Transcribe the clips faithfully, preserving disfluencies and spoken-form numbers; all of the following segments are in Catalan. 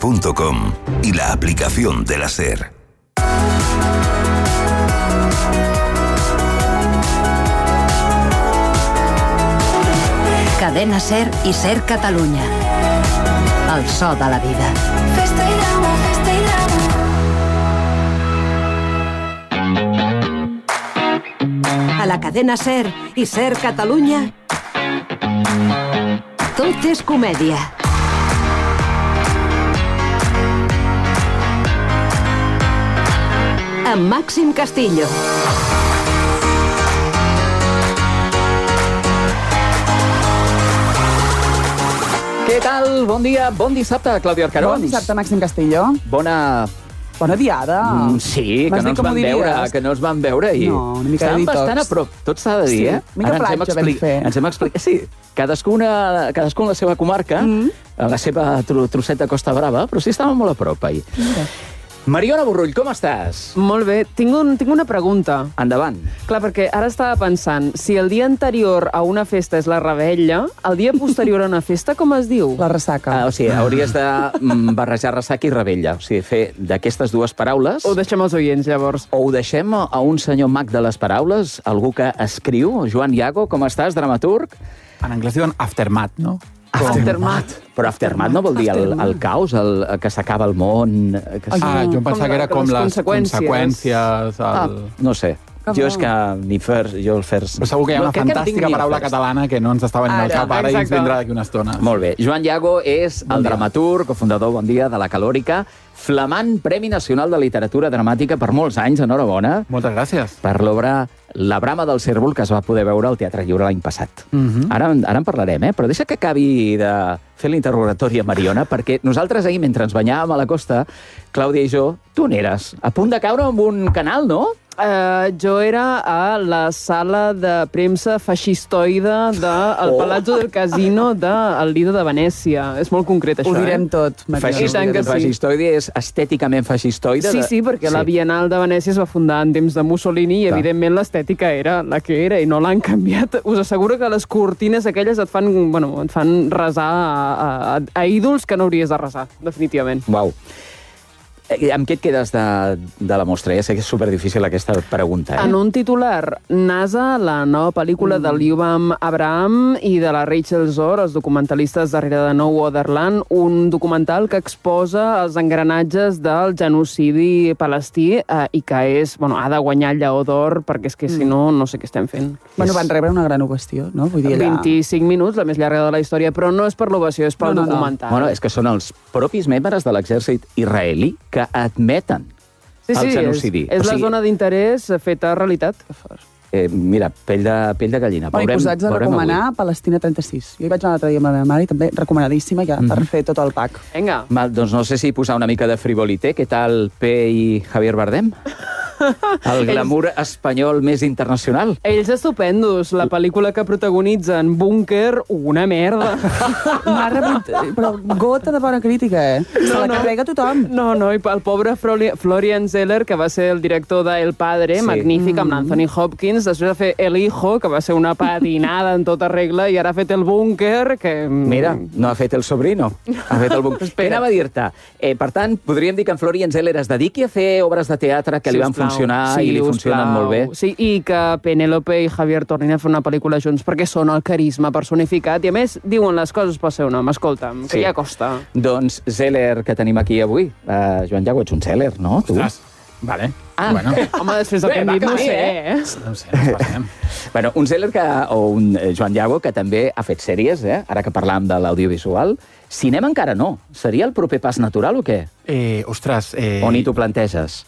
punto com y la aplicación de la SER. Cadena SER i SER Catalunya. El so de la vida. Festa i drama, festa i drama. A la cadena SER i SER Catalunya, tot és comèdia. Amb Màxim Castillo. Què tal? Bon dia, bon dissabte, Clàudia Arcarons. Bon dissabte, Màxim Castillo. Bona... Bona diada. Mm, sí, que no, ens van veure, que no ens van veure ahir. No, una mica Estàvem de bastant a prop, tot s'ha de dir, sí, eh? mica Ara ens hem platja vam expli- fer. Ens hem explicat... Sí, cadascuna, cadascun la seva comarca, mm. a la seva tro trosset de Costa Brava, però sí estàvem molt a prop ahir. Mm. Mariona Borrull, com estàs? Molt bé. Tinc, un, tinc una pregunta. Endavant. Clar, perquè ara estava pensant, si el dia anterior a una festa és la revetlla, el dia posterior a una festa com es diu? La ressaca. Ah, o sigui, hauries de mm, barrejar ressaca i revetlla. O sigui, fer d'aquestes dues paraules... Ho deixem als oients, llavors. O ho deixem a un senyor mag de les paraules, algú que escriu, Joan Iago, com estàs, dramaturg? En anglès diuen aftermath, no? Aftermath. Però aftermath no vol dir el, el caos, el, que s'acaba el món... Que s- Ah, jo em pensava Com que era la- com les les conseqüències. conseqüències... Ah, El... no sé. Com Jo no? és que ni first, jo el first... Però segur que hi ha No, una crec que no tinc fantàstica ni el paraula first. catalana que no ens està venint al Ara, cap ara i ens exacte. vindrà d'aquí una estona. Molt bé. Joan Iago és Bon el dia. dramaturg, cofundador, bon dia, de La Calòrica, flamant Premi Nacional de Literatura Dramàtica per molts anys, enhorabona, Moltes gràcies. per l'obra La brama del cérvol, que es va poder veure al Teatre Lliure l'any passat. Mhm. Ara, ara en parlarem, eh? Però deixa que acabi de fer l'interrogatori a Mariona, perquè nosaltres ahir, mentre ens banyàvem a la costa, Clàudia i jo, tu n'eres a punt de caure en un canal, no? Uh, jo era a la sala de premsa feixistoide del Oh. Palazzo del Casino del Lido de Venècia. És molt concret, això, Ho direm eh? tot, Mariona. Feixis- I tant que sí. Feixistoide és estèticament feixistoide. Sí, de- sí, perquè la Bienal de Venècia es va fundar en temps de Mussolini i, Clar. evidentment, l'estètica era la que era i no l'han canviat. Us asseguro que les cortines aquelles et fan, bueno, et fan resar a, a, a ídols que no hauries de resar, definitivament. Uau. Eh, Amb què et quedes de, de la mostra? Ja sé que és superdifícil aquesta pregunta, eh? En un titular, NASA, la nova pel·lícula mm. del Yuval Abraham i de la Rachel Zor, els documentalistes darrere de No Otherland, un documental que exposa els engranatges del genocidi palestí eh, i que és, bueno, ha de guanyar el Lleó d'Or perquè és que si no, no sé què estem fent. Bueno, van rebre una gran ovació, no? Vull dir, allà... vint-i-cinc minuts, la més llarga de la història, però no és per l'ovació, és pel No, no, no. documental. Bueno, és que són els propis membres de l'exèrcit israelí que admeten sí, el sí, genocidi. És, és O la sigui, zona d'interès feta realitat. Eh, mira, pell de, pell de gallina. Bueno, i posats a veurem recomanar avui. Palestina trenta-sis. Jo hi vaig anar l'altre dia amb la meva mare i també recomanadíssima ja per Mhm. fer tot el pack. Vinga. Mal, doncs no sé si posar una mica de frivolité. Què tal P i Javier Bardem? El glamour espanyol més internacional. Ells estupendos. La pel·lícula que protagonitzen, Búnquer, una merda. M'ha rebut, però gota de bona crítica, eh? Se la carrega tothom. No, no, i el pobre Flori- Florian Zeller, que va ser el director de El Padre, Sí. magnífic, amb l'Anthony Hopkins, després va fer El Hijo, que va ser una patinada en tota regla, i ara ha fet El Búnquer, que... Mira, no ha fet el sobrino. Ha fet el buc. Què anava a dir-te? Eh, per tant, podríem dir que en Florian Zeller es dediqui a fer obres de teatre que li van Sisplau. funcionar Sí, i li us funcionen plau. molt bé. Sí, i que Penélope i Javier tornin a fer una pel·lícula junts perquè són el carisma personificat i, a més, diuen les coses pel seu nom. Escolta'm, que Sí. ja costa. Doncs Zeller, que tenim aquí avui. Uh, Joan Iago, ets un Zeller, no? Tu? Ostres, vale. Ah. Bueno, Home, després del Bé, que hem va dit, no ho acabar sé, bé, eh? no ho sé, no ens passem. Bueno, un Zeller que, o un eh, Joan Iago que també ha fet sèries, eh? Ara que parlàvem de l'audiovisual. Cinema encara no. Seria el proper pas natural o què? Eh, ostres, eh, O ni t'ho planteges?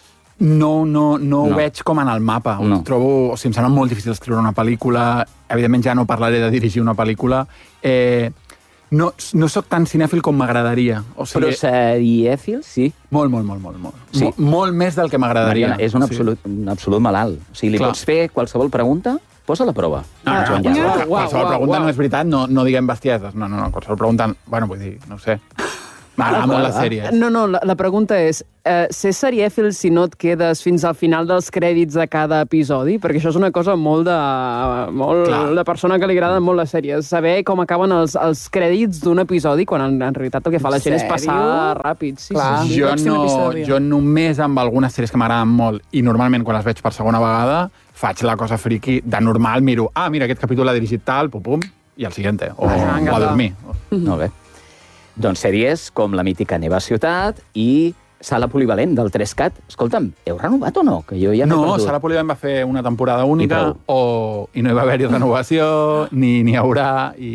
no, no, no, No. ho veig com en el mapa. No. Ho trobo, o sigui, em sembla molt difícil escriure una pel·lícula. Evidentment ja no parlaré de dirigir una pel·lícula. Eh, no, no sóc tan cinèfil com m'agradaria. O sigui, Però serièfil, sí. molt, molt, molt, molt. Molt, Sí. molt, molt més del que m'agradaria. Mariona, és un O sigui, absolut, un absolut malalt. O sigui, li Clar. pots fer qualsevol pregunta, posa la prova. No, no, Joan no, Iago. qualsevol, Uau, qualsevol uau, pregunta uau. no és veritat, no, no diguem bestieses. No, no, no, qualsevol pregunta... Bueno, vull dir, no ho sé. M'agrada molt la sèrie. No, no, la, la pregunta és, eh, ser serièfil si no et quedes fins al final dels crèdits de cada episodi? Perquè això és una cosa molt de, molt de persona que li agrada molt les sèries. Saber com acaben els, els crèdits d'un episodi, quan en, en realitat el que fa la gent és passar ràpid. Sí, Clar. sí, sí. Jo, no, jo només amb algunes sèries que m'agraden molt, i normalment quan les veig per segona vegada, faig la cosa friki de normal, miro, ah, mira, aquest capítol l'ha dirigit tal, pum, pum, i el siguiente, o, Ah, o a dormir. Molt bé. Doncs sèries com la mítica Neva Ciutat i Sala Polivalent del tres cat. Escolta'm, heu renovat o no? Que jo ja m'he No, perdut. Sala Polivalent va fer una temporada única I prou. o, i no hi va haver-hi renovació, ni n'hi haurà, i,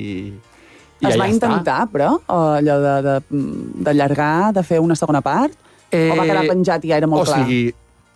i Es ja va està. intentar, però, allò de, de, d'allargar, de fer una segona part? Eh, O va quedar penjat i ja era molt o clar? O sigui,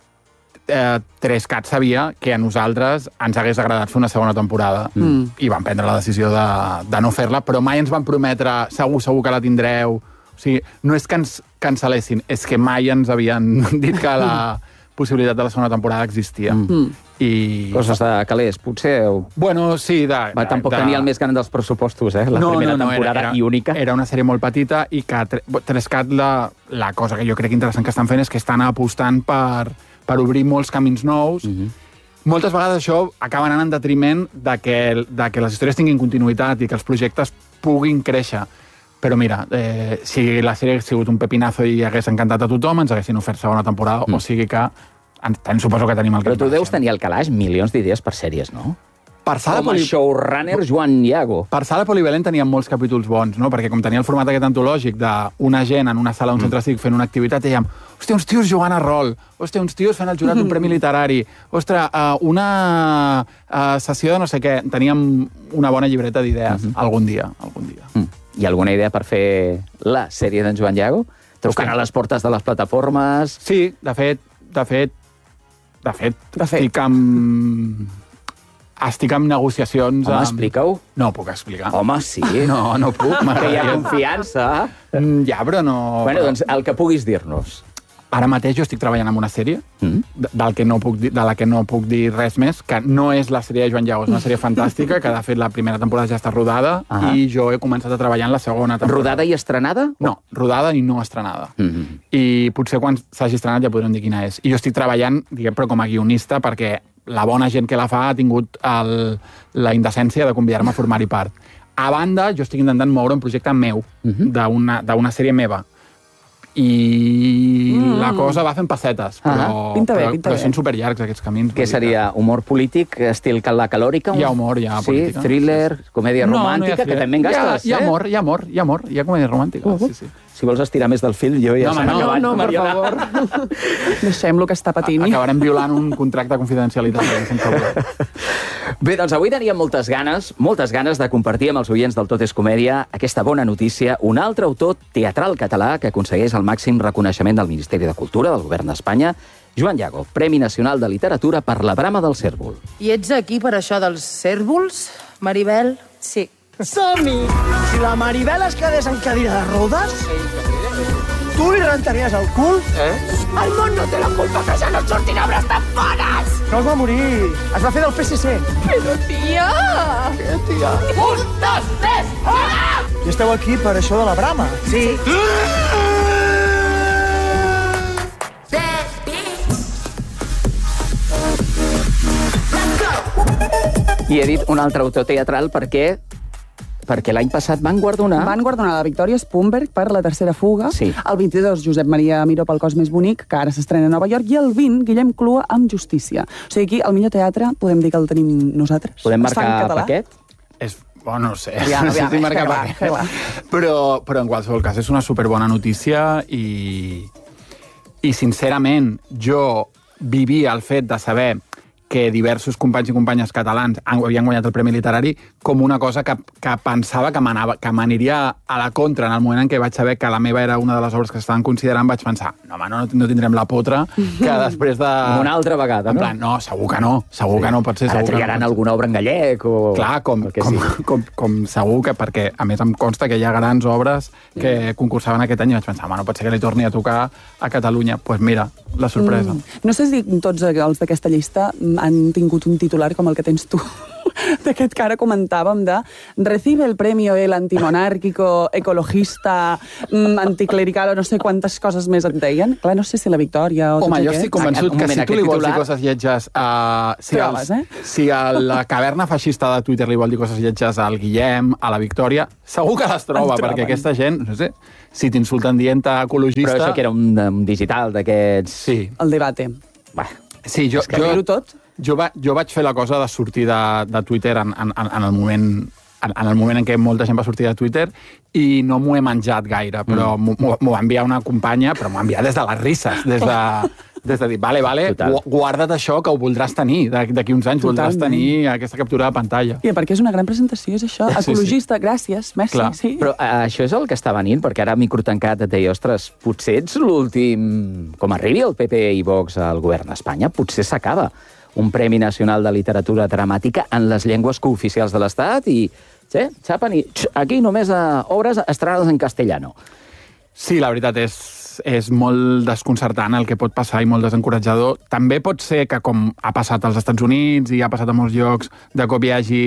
eh, tres cat sabia que a nosaltres ens hagués agradat fer una segona temporada Mm. i vam prendre la decisió de, de no fer-la, però mai ens van prometre segur, segur que la tindreu. O sigui, no és que ens cancel·lessin, és que mai ens havien dit que la possibilitat de la segona temporada existia. Mm. I... Coses de calés, potser... Heu... Bueno, sí, de... Va, de tampoc de... tenia el més gran dels pressupostos, eh? La no, primera no, no, temporada era, era, i única. Era una sèrie molt petita i que tre- Trescat la, la cosa que jo crec interessant que estan fent és que estan apostant per, per obrir molts camins nous. Mhm. Moltes vegades això acaba anant en detriment de que, de que les històries tinguin continuïtat i que els projectes puguin créixer. Però mira, eh, si la sèrie hagués sigut un pepinazo i hagués encantat a tothom, ens haguessin ofert segona temporada, Mm. o sigui que en, en suposo que tenim el que Però tu ens deus mereixem. tenir al calaix milions d'idees per sèries, no? Per sala Com a poli... showrunner Joan Iago. Per sala polivalent teníem molts capítols bons, no? Perquè com tenia el format aquest antològic d'una gent en una sala Mm. d'un centre cívic fent una activitat, dèiem, hòstia, uns tios jugant a rol, hòstia, uns tios fent el jurat d'un premi literari, ostres, uh, una uh, sessió de no sé què. Teníem una bona llibreta d'idees, Mm-hmm. algun dia, algun dia. Mm. Hi ha alguna idea per fer la sèrie d'en Joan Iago? Trucant a les portes de les plataformes... Sí, de fet, de fet, de fet, De fet. estic amb... Estic amb negociacions... Home, amb... explica-ho. No ho puc explicar. Home, sí. No, no puc. Que hi ha m'agradaria. confiança. Mm, Ja, però no... Bueno, però- doncs el que puguis dir-nos. Ara mateix jo estic treballant en una sèrie Mm. de, del que no puc dir, de la que no puc dir res més, que no és la sèrie de Joan Iago, és una sèrie fantàstica, que de fet la primera temporada ja està rodada, Ah. i jo he començat a treballar en la segona temporada. Rodada i estrenada? No, rodada i no estrenada. Mm -hmm. I potser quan s'hagi estrenat ja podrem dir quina és. I jo estic treballant, diguem, però com a guionista, perquè la bona gent que la fa ha tingut el, la indecència de convidar-me a formar-hi part. A banda, jo estic intentant moure un projecte meu, Mhm. d'una d'una sèrie meva. I Mm. la cosa va fent pessetes, però, Ah, pinta bé, però, pinta però bé. són superllargs aquests camins. Què seria? Humor polític, estil la calòrica? Hi ha humor, hi ha sí, política. thriller, comèdia No, no hi ha romàntica, que thriller. també en gastes, hi ha, hi ha eh? amor, hi ha amor, hi ha amor, hi ha comèdia romàntica. Uh -huh. sí, sí. Si vols estirar més del fil, jo ja No, s'ha home, no, acabat. no, per Mariona. favor. Deixem-lo que està patint. Acabarem violant un contracte de confidencialitat sense voler. Bé, doncs avui teníem moltes ganes, moltes ganes de compartir amb els oients del Tot és Comèdia aquesta bona notícia. Un altre autor teatral català que aconsegueix el màxim reconeixement del Ministeri de Cultura del Govern d'Espanya, Joan Iago, Premi Nacional de Literatura per La Brama del Cérvol. I ets aquí per això dels cèrvols, Maribel? Sí. Som-hi! Si la Maribel es quedés en cadira de rodes, tu li rentaries el cul? Eh? El món no té la culpa que ja no et sortin obres tan bones! No es va morir, es va fer del P S C. Però, tia! Què, tia? Un, dos, tres, hola! I esteu aquí per això de la brama? Sí. I he dit un altre autor teatral perquè perquè l'any passat van guardonar... Van guardonar la Victòria Spumberg per La tercera fuga. Sí. El vint-i-dos, Josep Maria Miró pel cos més bonic, que ara s'estrena a Nova York, i el vint, Guillem Clua amb Justícia. O sigui, aquí el millor teatre podem dir que el tenim nosaltres. Podem Es fa en marcar català? paquet? És, oh, no ho sé. Aviam, no sé aviam, si eh, marca que va, paquet. que va. Però, però en qualsevol cas és una superbona notícia i, i sincerament jo vivia el fet de saber que diversos companys i companyes catalans han, havien guanyat el Premi Literari com una cosa que, que pensava que m'anava- que m'aniria a la contra en el moment en què vaig saber que la meva era una de les obres que estaven considerant, vaig pensar, no, home, no, no tindrem la potra que després de... Una altra vegada, en no? plan, no, segur que no, segur sí. que no pot ser. Ara segur que no triaran pot ser. alguna obra en gallec o... Clar, com, el que com, sigui. com, com segur que, perquè a més em consta que hi ha grans obres que concursaven aquest any i vaig pensar, home, no pot ser que li torni a tocar a Catalunya. Doncs pues mira, la sorpresa. Mm. No sé si tots els d'aquesta llista han tingut un titular com el que tens tu. d'aquest que ara comentàvem de recibe el premio el antimonárquico, ecologista, mm, anticlerical o no sé quantes coses més et deien. Clar, no sé si la Victòria o... Home, jo aquests. estic convençut Un que moment, si tu li aquest vols dir titular- coses lletges... Uh, si, Proves, els, eh? si a la caverna feixista de Twitter li vol dir coses lletges al Guillem, a la Victòria, segur que les troba, En troben. perquè aquesta gent, no sé, si t'insulten dient ecologista... Però això que era un, un digital d'aquests... Sí. El debate. Va, Sí, jo, Escriure-ho jo, tot? jo, va, jo vaig fer la cosa de sortir de, de Twitter en, en, en, el moment, en, en el moment en què molta gent va sortir de Twitter i no m'ho he menjat gaire, però mm. m'ho m'ho va enviar una companya, però m'ho va enviar des de les risses, des de, des de dir, vale, vale, Total. gu- guarda't això que ho voldràs tenir, d'aquí uns anys voldràs Totalment. tenir aquesta captura de pantalla. I perquè és una gran presentació, és això. Sí, sí. Ecologista, gràcies, merci. Clar. Sí. Però eh, això és el que està venint, perquè ara microtancat et deia, ostres, potser ets l'últim... Com arribi el P P i Vox al govern d'Espanya, potser s'acaba un Premi Nacional de Literatura Dramàtica en les llengües cooficials de l'Estat i, sí, xapen i... Tx, aquí només a obres estrenades en castellano. Sí, la veritat és, és molt desconcertant el que pot passar i molt desencoratjador. També pot ser que, com ha passat als Estats Units i ha passat a molts llocs, de cop hi hagi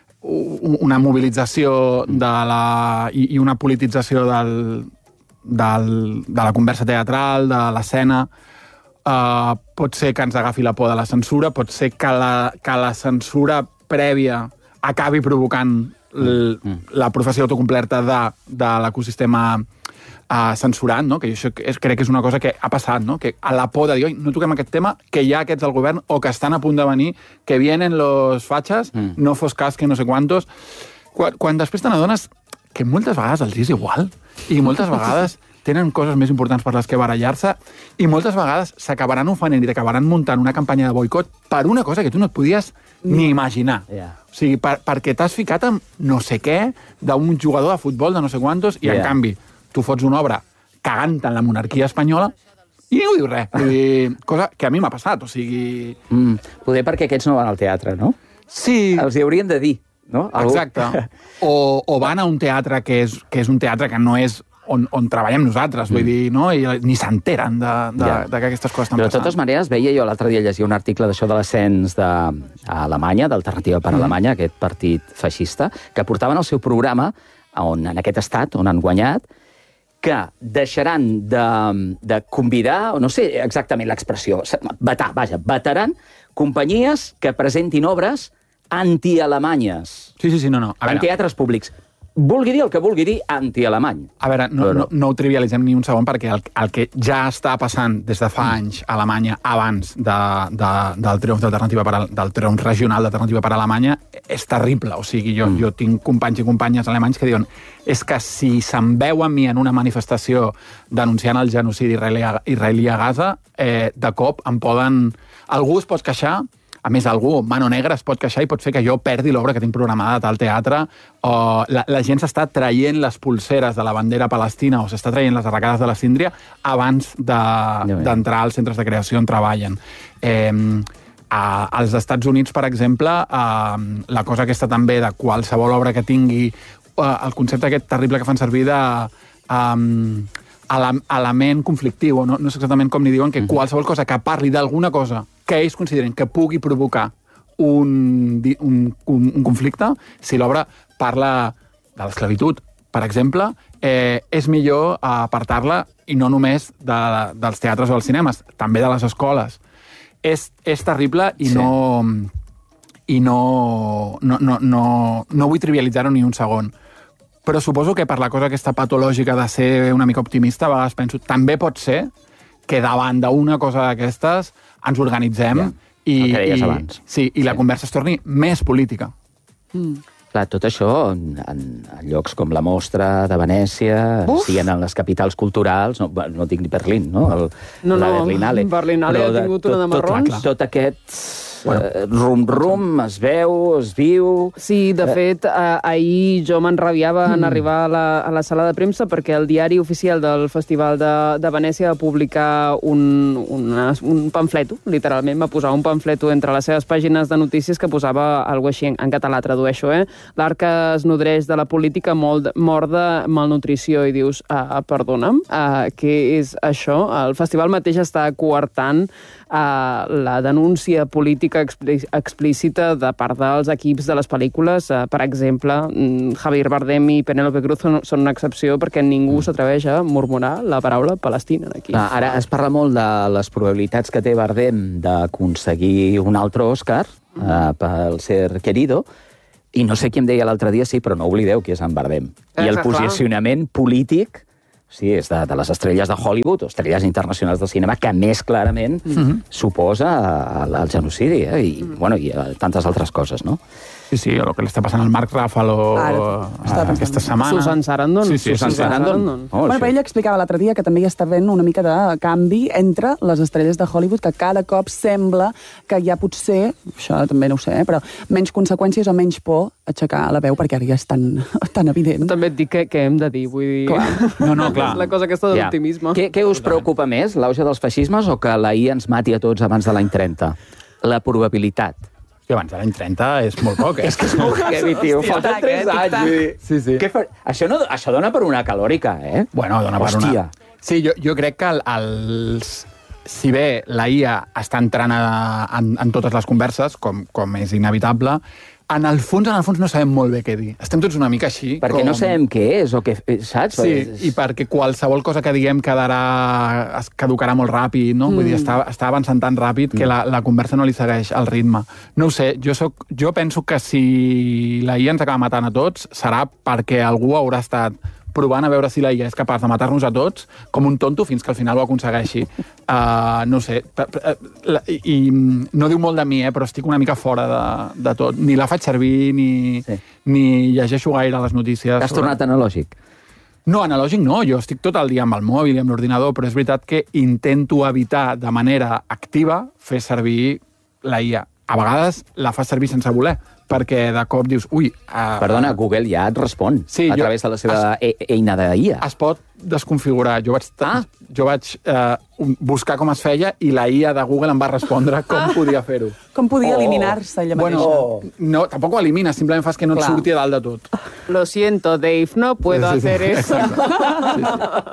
u- una mobilització de la, i, i una politització del, del, de la conversa teatral, de l'escena. Uh, pot ser que ens agafi la por de la censura, pot ser que la, que la censura prèvia acabi provocant l, la professió autocomplerta de, de l'ecosistema uh, censurant, no? Que això és, crec que és una cosa que ha passat, no? Que a la por de dir, oi, no toquem aquest tema, que hi ha aquests al govern o que estan a punt de venir, que vienen los fachas, mm. no fos cas que no sé quantos. Quan, quan després te n'adones que moltes vegades els és igual i moltes vegades tenen coses més importants per les que barallar-se i moltes vegades s'acabaran ofenent i t'acabaran muntant una campanya de boicot per una cosa que tu no et podies ni imaginar. Yeah. O sigui, per, perquè t'has ficat en no sé què d'un jugador de futbol de no sé quantos i, Yeah. en canvi, tu fots una obra cagant en la monarquia espanyola i no diu res. Vull dir, cosa que a mi m'ha passat, o sigui... Mm, poder perquè aquests no van al teatre, no? Sí, Els hi haurien de dir, no? Algú- exacte. O, o van a un teatre que és, que és un teatre que no és on, on treballem nosaltres, vull dir, no? I ni s'enteren de, de, Ja. de que aquestes coses estan Però de passant. totes maneres, veia jo l'altre dia llegia un article d'això de l'ascens de, a Alemanya, d'Alternativa per Alemanya, aquest partit feixista, que portaven el seu programa on, en aquest estat on han guanyat, que deixaran de, de convidar, o no sé exactament l'expressió, vetar, vaja, vetaran companyies que presentin obres anti-alemanyes Sí, sí, sí, no, no. A en veure, teatres públics. Vulgui dir el que vulgui dir anti-alemany. a veure no, no, no ho trivialitzem ni un segon perquè el, el que ja està passant des de fa anys a Alemanya, abans de, de, del triomf d'Alternativa per, a- del triomf regional d'Alternativa per Alemanya, és terrible. O sigui, jo, mm. jo tinc companys i companyes alemanys que diuen és que si se'm veu a mi en una manifestació denunciant el genocidi israelí a, israelí a Gaza, eh, de cop em poden... Algú es pot queixar, a més, algú, mano negra, es pot queixar i pot fer que jo perdi l'obra que tinc programada a tal teatre, o la, la gent s'està traient les pulseres de la bandera palestina o s'està traient les arracades de la síndria abans de- d'entrar als centres de creació on treballen. Eh, a, als Estats Units, per exemple, eh, la cosa aquesta també de qualsevol obra que tingui eh, el concepte aquest terrible que fan servir de... Um, element conflictiu, o no, no sé exactament com ni diuen, que qualsevol cosa que parli d'alguna cosa que ells consideren que pugui provocar un, di- un, un, un conflicte, si l'obra parla de l'esclavitud, per exemple, eh, és millor apartar-la i no només de, dels teatres o dels cinemes, també de les escoles. És, és terrible i Sí. no... i no, no, no, no, no vull trivialitzar-ho ni un segon. Però suposo que per la cosa aquesta patològica de ser una mica optimista, a vegades penso, també pot ser que davant d'una cosa d'aquestes ens organitzem Ja, i, el que deies i, abans. sí, i la conversa es torni més política. Clar, tot això en, en, en llocs com la Mostra de Venècia, Uf! siguin en les capitals culturals, no, bueno, no dic ni Berlín, no? El, No, la no, Berlinale. Berlinale Però ha de- tingut una de tot- marrons. Tot, tot aquest eh, rum-rum es veu, es viu... Sí, de fet, eh, ahir jo m'enrabiava en arribar a la, a la sala de premsa perquè el diari oficial del Festival de, de Venècia va publicar un, una, un pamfleto, literalment, va posar un pamfleto entre les seves pàgines de notícies que posava alguna així, en, en català tradueixo, eh? L'art que es nodreix de la política molt, mor de malnutrició i dius, ah, perdona'm, ah, què és això? El festival mateix està coartant eh, la denúncia política crítica explícita de part dels equips de les pel·lícules. Per exemple, Javier Bardem i Penélope Cruz són una excepció perquè ningú s'atreveix a murmurar la paraula Palestina aquí. Ara es parla molt de les probabilitats que té Bardem d'aconseguir un altre Òscar eh, pel Ser Querido, i no sé qui em deia l'altre dia, sí, però no oblideu qui és en Bardem. I el posicionament polític sí, és de, de les estrelles de Hollywood o estrelles internacionals del cinema que més clarament mm-hmm. suposa el, el genocidi, eh? I, mm. bueno, i tantes altres coses, no? Sí, sí, el que li està passant al Mark Ruffalo aquesta setmana. Susan Sarandon. Sí, sí, Susan Sarandon. Oh, bueno, però ella explicava l'altre dia que també hi està havent una mica de canvi entre les estrelles de Hollywood, que cada cop sembla que hi ha potser, això també no ho sé, eh, però menys conseqüències o menys por aixecar la veu, perquè ara ja és tan, tan evident. També et dic que, que hem de dir, vull dir... Clar. No, no, clar. És la cosa aquesta de l'optimisme. Què, què us preocupa més, l'auge dels feixismes o que la I A ens mati a tots abans de l'any trenta? La probabilitat. I abans de l'any trenta és molt poc, eh? És que és molt heavy, tio. Falten tres anys. Sí, sí. Què fa... això, no, això dona per una calòrica, eh? Bueno, dona per Hòstia. una... Sí, jo, jo crec que el, els... si bé la I A està entrant a, en, en totes les converses, com, com és inevitable, en el fons, en el fons no sabem molt bé què dir. Estem tots una mica així. Perquè com... no sabem què és o què... Saps? Sí, i perquè qualsevol cosa que diguem quedarà... es caducarà molt ràpid, no? Mm. Vull dir, està, està avançant tan ràpid que la, la conversa no li segueix el ritme. No ho sé, jo, soc, jo penso que si la I A ens acaba matant a tots serà perquè algú haurà estat provant a veure si la I A és capaç de matar-nos a tots com un tonto fins que al final ho aconsegueixi. Uh, no ho sé. I, I no diu molt de mi, eh, però estic una mica fora de, de tot. Ni la faig servir, ni, sí. ni llegeixo gaire les notícies. Has tornat analògic? No, analògic no. Jo estic tot el dia amb el mòbil i amb l'ordinador, però és veritat que intento evitar de manera activa fer servir la I A. A vegades la fas servir sense voler, perquè de cop dius, ui... Uh, Perdona, Google ja et respon sí, a jo, través de la seva es, eina de I A. Es pot desconfigurar. Jo vaig, ah. jo vaig uh, buscar com es feia i la I A de Google em va respondre com ah. podia fer-ho. Com podia oh. eliminar-se ella mateixa. Bueno, no, tampoc ho elimines, simplement fas que no et Clar. surti a dalt de tot. Lo siento, Dave, no puedo sí, sí, hacer sí. eso. Sí,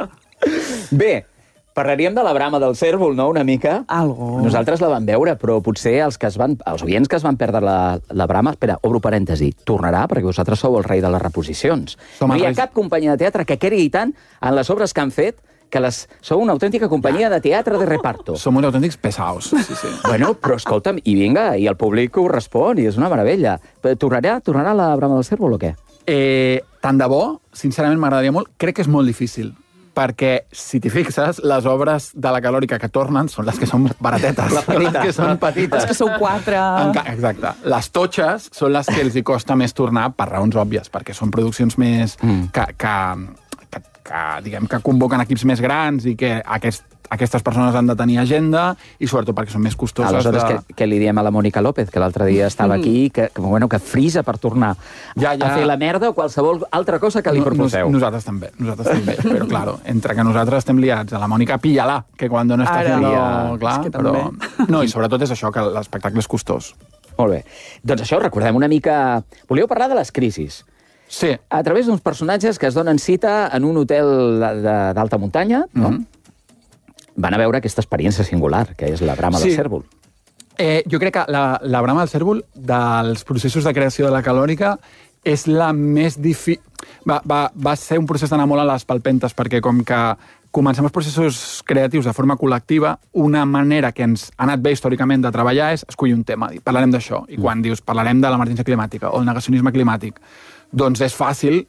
sí. Bé, parlaríem de la brama del cérvol, no?, una mica. Algo. Nosaltres la vam veure, però potser els que es van, els oients que es van perdre la, la brama... Espera, obro parèntesi. Tornarà, perquè vosaltres sou el rei de les reposicions. Som no hi ha reis... cap companyia de teatre que cregui tant en les obres que han fet que les... sou una autèntica companyia de teatre de reparto. Som uns autèntics pesaos. Sí, sí. Bueno, però escolta'm, i vinga, i el públic ho respon, i és una meravella. Tornarà, tornarà la brama del cérvol o què? Eh, tant de bo, sincerament m'agradaria molt. Crec que és molt difícil. Perquè, si t'hi fixes, les obres de la calòrica que tornen són les que són baratetes. La petita. Les que són petites. Les que sou quatre. Exacte. Les totxes són les que els hi costa més tornar per raons òbvies, perquè són produccions més... Mm. Que, que, que, que, diguem, que convoquen equips més grans i que aquest, aquestes persones han de tenir agenda i sobretot perquè són més costoses. Aleshores, de... què, què li diem a la Mònica López, que l'altre dia estava aquí, que, que, bueno, que frisa per tornar ja, ja... a fer la merda o qualsevol altra cosa que li proposeu? Nos, nosaltres també, nosaltres també. Però, claro, entre que nosaltres estem liats, a la Mònica pilla-la, que quan no està Ara, fent... ja, clar, és que però... també. No, i sobretot és això, que l'espectacle és costós. Molt bé. Doncs això, recordem una mica... Volíeu parlar de les crisis. Sí. A través d'uns personatges que es donen cita en un hotel d'alta muntanya, no? Mm-hmm. Van a veure aquesta experiència singular, que és la brama sí. del cérvol. Eh, jo crec que la, la brama del cérvol, dels processos de creació de la calòrica, és la més difícil... Va, va, va ser un procés d'anar molt a les palpentes, perquè com que comencem els processos creatius de forma col·lectiva, una manera que ens ha anat bé històricament de treballar és escollir un tema, i parlarem d'això. I quan mm. dius parlarem de l'emergència climàtica o el negacionisme climàtic, doncs és fàcil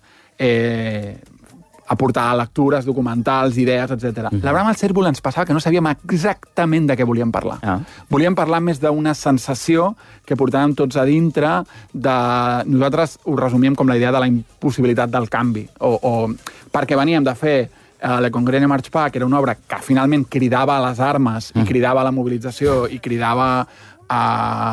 eh, aportar lectures, documentals, idees, etcètera. Mm-hmm. La brama del cérvol ens passava que no sabíem exactament de què volíem parlar. Ah. Volíem parlar més d'una sensació que portàvem tots a dintre de... Nosaltres ho resumíem com la idea de la impossibilitat del canvi, o, o perquè veníem de fer uh, Le Congrès March Pa, que era una obra que finalment cridava a les armes, mm. i cridava a la mobilització, i cridava a...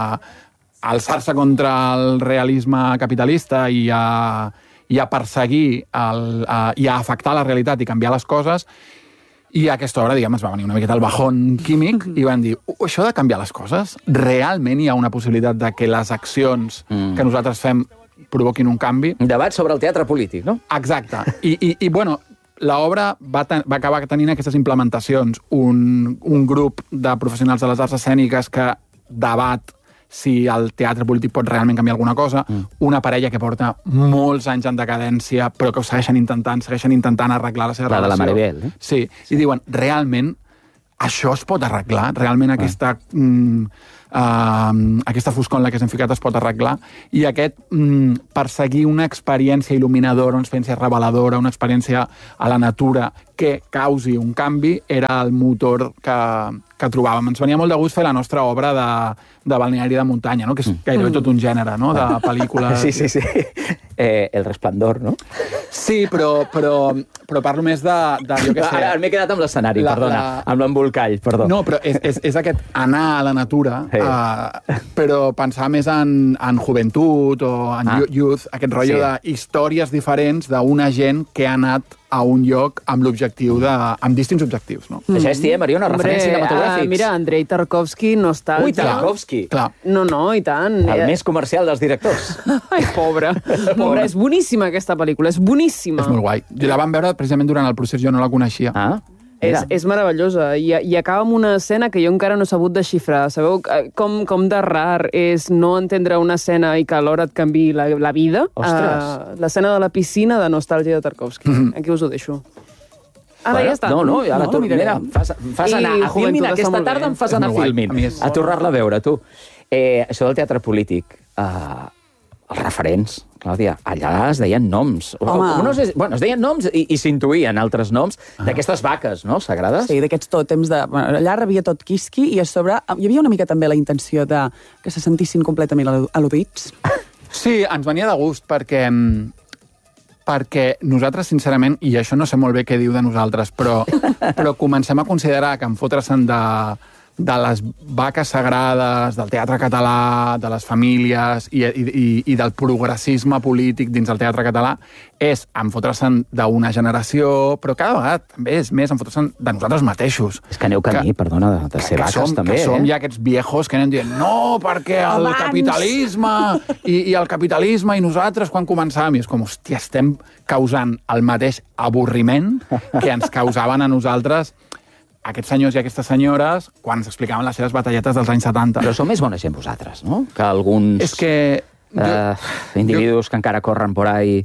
alçar-se contra el realisme capitalista i a, i a perseguir el, a, i a afectar la realitat i canviar les coses. I a aquesta hora, diguem, es va venir una miqueta el bajón químic i van dir, això de canviar les coses, realment hi ha una possibilitat de que les accions mm. que nosaltres fem provoquin un canvi? Debat sobre el teatre polític, no? Exacte. I, i, i bueno, l'obra va, ten, va acabar tenint aquestes implementacions. Un, un grup de professionals de les arts escèniques que debat si el teatre polític pot realment canviar alguna cosa, mm. una parella que porta molts anys en decadència, però que ho segueixen intentant, segueixen intentant arreglar la seva la relació. La de la Maribel, eh? Sí, i diuen, realment, això es pot arreglar? Realment aquesta... Mm, Uh, aquesta foscor en la que s'han ficat es pot arreglar, i aquest mm, perseguir una experiència il·luminadora, una experiència reveladora, una experiència a la natura que causi un canvi, era el motor que, que trobàvem. Ens venia molt de gust fer la nostra obra de, de balneari de muntanya, no? Que és gairebé tot un gènere, no? De pel·lícules... Sí, sí, sí. Eh, el Resplendor, no? Sí, però, però, però parlo més de, de jo què sé... Ara m'he quedat amb l'escenari, La- perdona, la- amb l'embolcall, perdó. No, però és, és, és aquest anar a la natura, Sí. uh, però pensar més en, en joventut o en Ah. ah. youth, aquest rotllo Sí. de històries diferents d'una gent que ha anat a un lloc amb l'objectiu de... amb distints objectius, no? Mm. Això és, tia, Mariona, referents cinematogràfics. Uh, mira, Andrei Tarkovsky, nostàlgia. Ui, Tarkovsky. Clar. No, no, i tant. El més comercial dels directors. Ai, pobre. Pobre, és boníssima aquesta pel·lícula, és boníssima. És molt guai. Jo la vam veure precisament durant el procés, jo no la coneixia. Ah, És, mira. és meravellosa, I, i acaba amb una escena que jo encara no he sabut desxifrar. Sabeu eh, com, com de rar és no entendre una escena i que alhora et canvi la, la vida? Ostres. Uh, L'escena de la piscina de nostàlgia de Tarkovsky. Mm-hmm. Aquí us ho deixo. Ara Bueno, ja està. No, no, i ara No, tu, miraré. mira, em fas, em fas I anar a Juventud Filmin, està aquesta molt bé. tarda em fas És anar a molt guai. Filmin, A mi és- a tornar-la a veure, tu. Eh, això del teatre polític, eh, els referents, Clàudia, allà es deien noms. O- Home. o- No sé, bueno, es deien noms i, i s'intuïen altres noms d'aquestes vaques, no?, sagrades. Sí, d'aquests tòtems de... Bueno, allà rebia tot quisqui i a sobre hi havia una mica també la intenció de que se sentissin completament al- al·ludits. Sí, ens venia de gust perquè mm, perquè nosaltres, sincerament, i això no sé molt bé què diu de nosaltres, però, però comencem a considerar que en fotre-se'n de, de les vaques sagrades, del teatre català, de les famílies i, i, i del progressisme polític dins del teatre català és en fotre-se'n d'una generació, però cada vegada també és més en fotre-se'n de nosaltres mateixos. És que aneu camí, Que- perdona, de, de ser que vaques som, també, que som eh? ja aquests viejos que anem dient no, perquè el Abans. capitalisme i, i el capitalisme i nosaltres quan començàvem, i és com, hòstia, estem causant el mateix avorriment que ens causaven a nosaltres aquests senyors i aquestes senyores quan ens explicaven les seves batalletes dels anys setanta. Però sou més bona gent vosaltres, no?, que alguns És que... Jo, eh, individus que encara corren por ahí.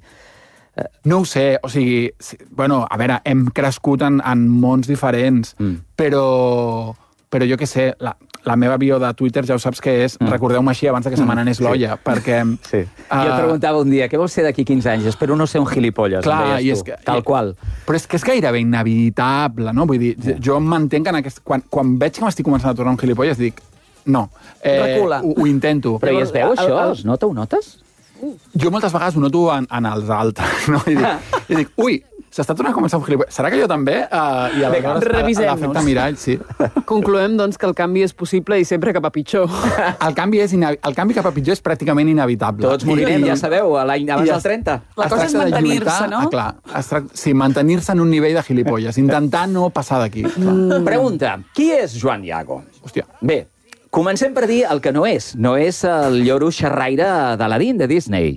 no ho sé, o sigui... Sí, bueno, a veure, hem crescut en, en mons diferents, Mm. però... Però jo què sé, la, la meva bio de Twitter ja ho saps que és mm. recordeu-me així abans de que se me n'anés l'olla, perquè... Sí. Uh, jo et preguntava un dia, què vols ser d'aquí quinze anys? Espero no ser un gilipolles, Clar, em i deies és tu. que, Tal qual. Però és que és gairebé inevitable, no? Vull dir, yeah. jo em mantenc en aquest... Quan, quan veig que m'estic començant a tornar un gilipolles, dic, no. Eh, Recula. Ho, ho intento. Però i es veu el- això? el- Es nota? Ho notes? Jo moltes vegades ho noto en, en els altres, no? I dic, i dic ui, s'està tornant a començar un gilipolles. Serà que jo també? Uh, I aleshores revisem-nos. l'efecte mirall, sí. Concloem, doncs, que el canvi és possible i sempre cap a pitjor. El canvi, és inevi- el canvi cap a pitjor és pràcticament inevitable. Tots morirem, ja sabeu, a l'any abans I del es- trenta. La es cosa és tracta de mantenir-se, lluitar, no? Ah, clar, es tracta, sí, mantenir-se en un nivell de gilipolles, intentar no passar d'aquí. Mm. Pregunta, qui és Joan Iago? Hòstia, Bé, comencem per dir el que no és. No és el lloro xerraire d'Aladín, de Disney.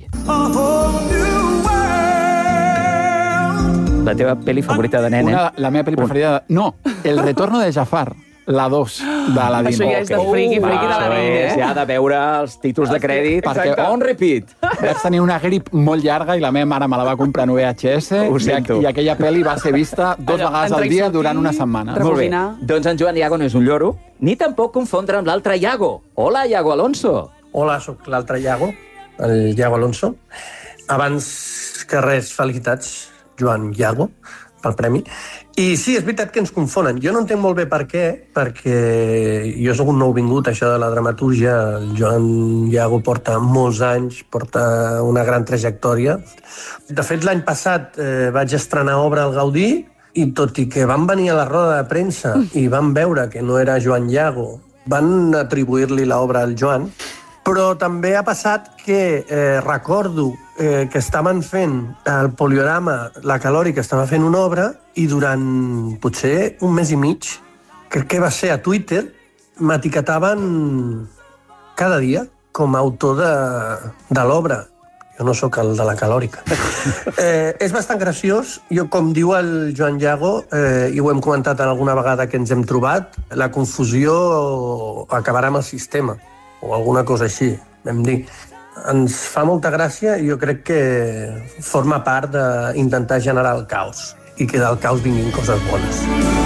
La teva pel·li favorita de nen, eh? una, la meva pel·li preferida... No, El retorno de Jafar, la dos d'Aladín. Això ja és de friqui, friqui de la Això vida, és eh? ja de veure els títols de crèdit. Perquè- On repeat. Vaig tenir una grip molt llarga i la meva mare me la va comprar en V H S Ho i, sento. i aquella pel·li va ser vista dos Allò, vegades entrar al i dia sortir, durant una setmana. Re- Molt bé. Rebobinar. Doncs en Joan Iago no és un lloro, ni tampoc confondre amb l'altre Iago. Hola, Iago Alonso. Hola, sóc l'altre Iago, el Iago Alonso. Abans que res, felicitats, Joan Iago, pel premi. I sí, és veritat que ens confonen. Jo no entenc molt bé per què, perquè jo sóc un nou vingut, això de la dramatúrgia. El Joan Iago porta molts anys, porta una gran trajectòria. De fet, l'any passat eh, vaig estrenar obra al Gaudí i tot i que van venir a la roda de premsa i van veure que no era Joan Iago, van atribuir-li l'obra al Joan, però també ha passat que eh, recordo eh, que estaven fent el poliorama, la Calòrica estava fent una obra i durant potser un mes i mig, crec que va ser a Twitter, m'etiquetaven cada dia com a autor de, de l'obra. Jo no sóc el de la Calòrica. Eh, és bastant graciós. Jo, com diu el Joan Iago, eh, i ho hem comentat en alguna vegada que ens hem trobat, la confusió acabarà amb el sistema. o alguna cosa així, vam dir. Ens fa molta gràcia i jo crec que forma part d'intentar generar el caos i que del caos vinguin coses bones.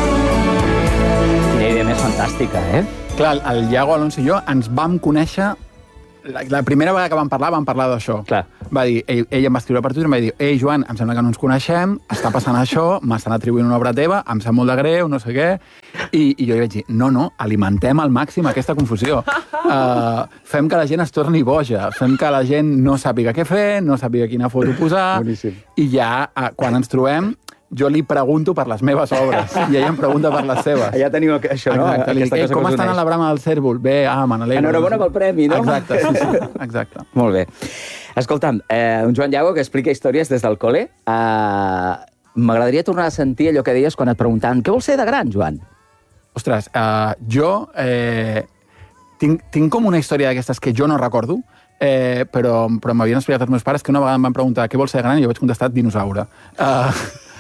Quina idea més fantàstica, eh? Clar, el Iago Alonso i jo ens vam conèixer... La, la primera vegada que vam parlar, vam parlar d'això. Clar. Va dir, ell, ell em va escriure per Twitter i em va dir, ei, Joan, em sembla que no ens coneixem, està passant això, m'estan atribuint una obra teva, em sap molt de greu, no sé què... I, i jo li vaig dir, no, no, alimentem al màxim aquesta confusió. Uh, fem que la gent es torni boja, fem que la gent no sàpiga què fer, no sàpiga quina foto posar... Boníssim. I ja, uh, quan ens trobem, jo li pregunto per les meves obres i ella em pregunta per les seves. Ja teniu això, no? Exacte. Li dic, ei, com estan a la brama del cèrvol? Bé, ah, me n'alegro. Enhorabona pel premi, no? Exacte, sí, sí. Exacte. Molt bé. Escolta'm, eh, un Joan Iago que explica històries des del col·le. Eh, M'agradaria tornar a sentir allò que deies quan et preguntaven què vols ser de gran, Joan? Ostres, uh, jo eh, tinc, tinc com una història d'aquestes que jo no recordo, eh, però, però m'havien explicat els meus pares que una vegada em van preguntar què vols ser de gran i jo vaig contestar dinosaure. Uh,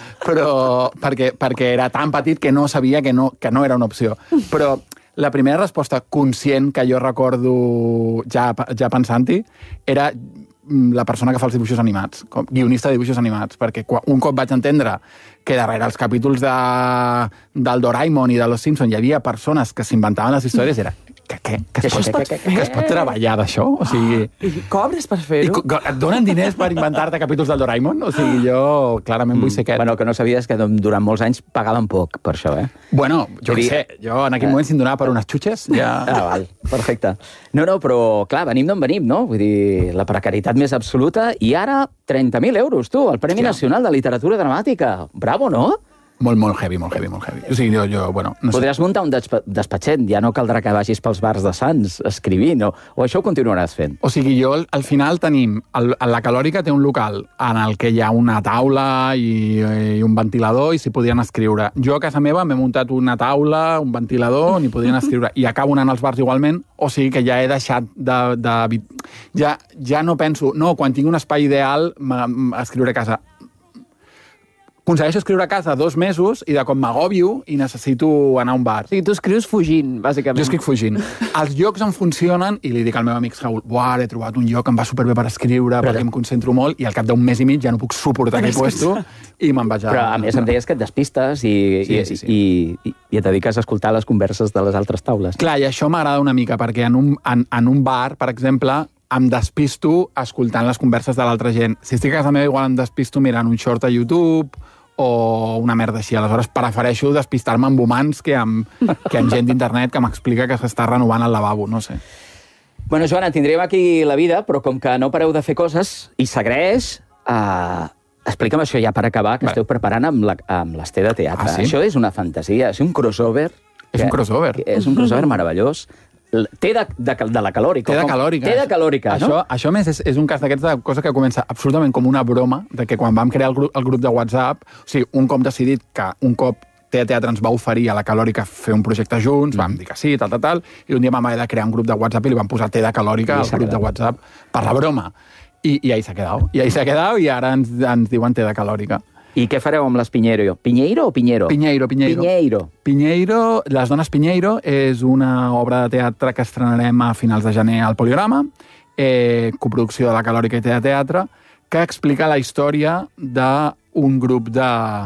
però perquè, perquè era tan petit que no sabia que no, que no era una opció. Però la primera resposta conscient que jo recordo ja, ja pensant-hi era la persona que fa els dibuixos animats, com guionista de dibuixos animats, perquè un cop vaig entendre que darrere els capítols de, del Doraemon i de Los Simpson hi havia persones que s'inventaven les històries, era que, que, que, es, pot, que, que es pot treballar d'això? O sigui, I cobres per fer-ho? Et donen diners per inventar-te capítols del Doraemon? O sigui, jo clarament vull ser aquest. Bueno, que no sabies que durant molts anys pagaven poc per això, eh? Bueno, jo què sé, jo en aquell moment si em donava per unes xutxes, ja... Ah, val, perfecte. No, no, però clar, venim d'on venim, no? Vull dir, la precarietat més absoluta i ara trenta mil euros, tu, el Premi Hòstia. Nacional de Literatura Dramàtica. Bravo, no? Molt, molt heavy, molt heavy, molt heavy. O sigui, jo, jo bueno... No Podràs sé. muntar un despa despatxet, ja no caldrà que vagis pels bars de Sants escrivint, o, o això ho continuaràs fent? O sigui, jo, al final tenim... El, la Calòrica té un local en el que hi ha una taula i, i un ventilador i s'hi podien escriure. Jo a casa meva m'he muntat una taula, un ventilador, n'hi podien escriure. I acabo anant als bars igualment, o sigui que ja he deixat de... de ja, ja no penso... No, quan tinc un espai ideal, escriuré a casa. Aconsegueixo escriure a casa dos mesos i de com m'agòbio i necessito anar a un bar. O sigui, tu escrius fugint, bàsicament. Jo escric fugint. Els llocs em funcionen i li dic al meu amic Raül, buah, he trobat un lloc que em va superbé per escriure, però perquè em concentro molt i al cap d'un mes i mig ja no puc suportar aquell puesto i me'n vaig a... Però a més em deies que et despistes i, Sí, sí, sí. i, i, i et dediques a escoltar les converses de les altres taules. Clar, i això m'agrada una mica, perquè en un, en, en un bar, per exemple, em despisto escoltant les converses de l'altra gent. Si estic a casa meva, igual em despisto mirant un short a YouTube o una merda així. Aleshores, prefereixo despistar-me amb humans que amb, que amb gent d'internet que m'explica que s'està renovant el lavabo, no sé. Bueno, Joana, tindrem aquí la vida, però com que no pareu de fer coses i segueix, uh, explica'm això ja per acabar, que Bé. esteu preparant amb la- amb l'Esté de Teatre. Ah, sí? Això és una fantasia, és un crossover. És que- un crossover. que És un crossover meravellós. L- Té de, de, de la calòrica. Té de com- calòrica. Té de calòrica, això, no? Això, a més, és, és un cas d'aquests de cosa que comença absolutament com una broma, de que quan vam crear el grup, el grup de WhatsApp, o sigui, un cop decidit que un cop Té de Teatre ens va oferir a la Calòrica fer un projecte junts, vam dir que sí, tal, tal, tal, i un dia vam haver de crear un grup de WhatsApp i li vam posar Té de Calòrica I al s'ha grup de quedat. WhatsApp per la broma. I, i ahí s'ha quedat. I ahí s'ha quedat i ara ens, ens diuen Té de Calòrica. I què fareu amb les Piñeiro? Piñeiro o Piñero? Piñeiro, Piñeiro. Piñeiro. Piñeiro, Les dones Piñeiro, és una obra de teatre que estrenarem a finals de gener al Poliorama, eh, coproducció de la Calòrica i Té de Teatre, que explica la història d'un grup de,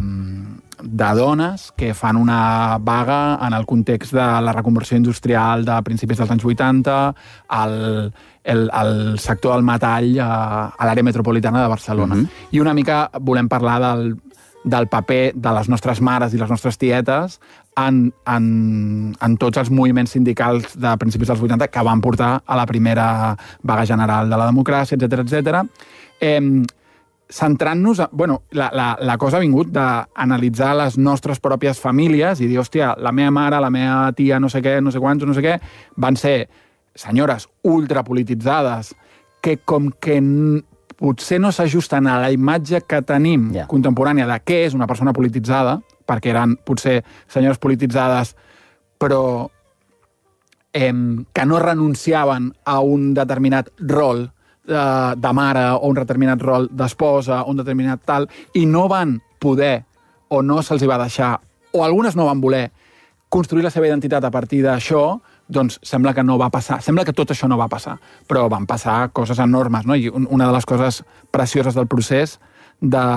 de dones que fan una vaga en el context de la reconversió industrial de principis dels anys vuitanta, al el, el sector del metall a, a l'àrea metropolitana de Barcelona. Mhm. I una mica volem parlar del, del paper de les nostres mares i les nostres tietes en, en, en tots els moviments sindicals de principis dels vuitanta que van portar a la primera vaga general de la democràcia, etcètera, etcètera. Eh, centrant-nos... a- Bueno, la, la, la cosa ha vingut d'analitzar les nostres pròpies famílies i dir, hòstia, la meva mare, la meva tia, no sé què, no sé quants, no sé què, van ser senyores ultrapolititzades que com que n- potser no s'ajusten a la imatge que tenim Ja. contemporània de què és una persona polititzada, perquè eren potser senyores polititzades, però eh, que no renunciaven a un determinat rol de, de mare o un determinat rol d'esposa o un determinat tal, i no van poder o no se'ls hi va deixar, o algunes no van voler construir la seva identitat a partir d'això, doncs sembla que no va passar, sembla que tot això no va passar, però van passar coses enormes, no? I una de les coses precioses del procés de,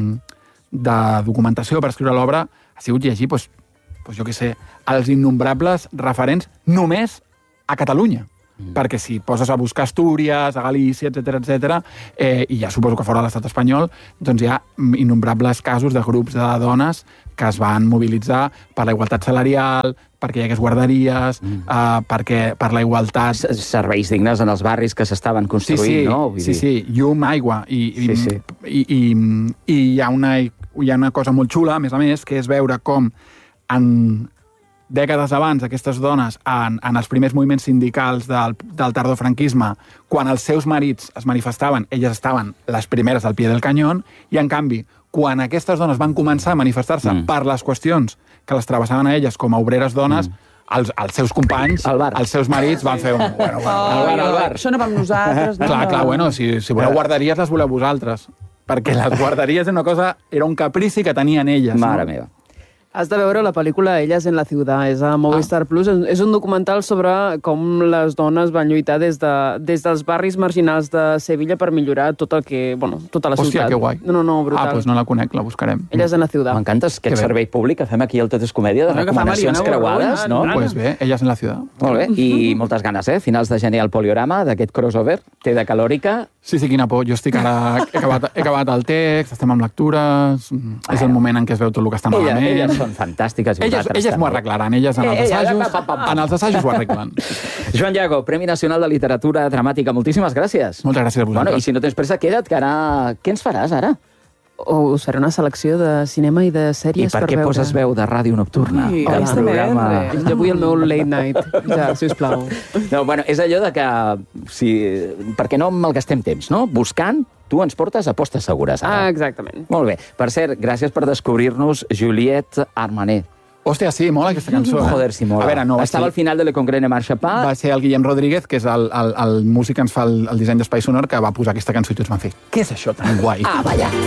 de documentació per escriure l'obra ha sigut llegir, doncs, doncs jo què sé, els innombrables referents només a Catalunya. Mm. Perquè si poses a buscar Astúries, a Galícia, etcètera, etcètera, eh, i ja suposo que fora de l'estat espanyol, doncs hi ha innombrables casos de grups de dones que es van mobilitzar per la igualtat salarial, perquè hi hagués guarderies, mm. eh, perquè, per la igualtat... Serveis dignes en els barris que s'estaven construint, sí, sí, no? Vull sí, dir... sí, llum, aigua. I, sí, sí. I, i, i hi, ha una, hi ha una cosa molt xula, a més a més, que és veure com en dècades abans aquestes dones, en, en els primers moviments sindicals del, del tardofranquisme, quan els seus marits es manifestaven, elles estaven les primeres al pie del canyón, i en canvi, quan aquestes dones van començar a manifestar-se mm. per les qüestions que les travessaven a elles com a obreres dones, mm. els, els seus companys, els seus marits van fer un... Bueno, bueno, oh, al bar, al bar. Això no vam nosaltres. No? Clar, clar, bueno, si, si voleu guarderies, les voleu vosaltres. Perquè les guarderies era una cosa, era un caprici que tenien elles. Mare no? meva. Has de veure la pel·lícula Elles en la ciutat, és a Movistar ah. Plus. És un documental sobre com les dones van lluitar des, de, des dels barris marginals de Sevilla per millorar tot el que, bueno, tota la Hòstia, ciutat. que guai. No, no, no, brutal. Ah, doncs no la conec, la buscarem. Elles en la ciutat. M'encanta aquest servei públic que fem aquí al Tot és Comèdia, de recomanacions creuades, no? Doncs pues bé, Elles en la ciutat. Molt bé, i moltes ganes, eh? Finals de gener al Poliorama, d'aquest crossover, té de calòrica. Sí, sí, quina por. Jo estic ara... He acabat, he acabat el text, estem amb lectures... Bueno. És el moment en què es veu tot el que està malament. Elles, elles són fantàstiques. Elles, elles m'ho arreglaran, elles en els eh, assajos, pa, pa, pa. en els assajos ho arreglen. Joan Llago, Premi Nacional de Literatura Dramàtica, moltíssimes gràcies. Moltes gràcies a vosaltres. Bueno, i si no tens pressa, queda't, que ara... Què ens faràs ara? O us faré una selecció de cinema i de sèries per veure. I per què poses veu de ràdio nocturna? Ui, oh, programa... Jo vull el meu late night, ja, sisplau. No, bueno, és allò de que... Si... Per què no malgastem temps, no? Buscant, tu ens portes a postes segures. Ara. Ah, exactament. Molt bé. Per cert, gràcies per descobrir-nos Juliette Armanet. Hòstia, sí, mola aquesta cançó. Joder, sí, mola. A veure, no, Estava sí. al final de Le Congrès Marxa Pa. Va ser el Guillem Rodríguez, que és el, el, el músic que ens fa el, el disseny d'Espai Sonor, que va posar aquesta cançó i tots van fer, què és això tan guai? Ah, vaja.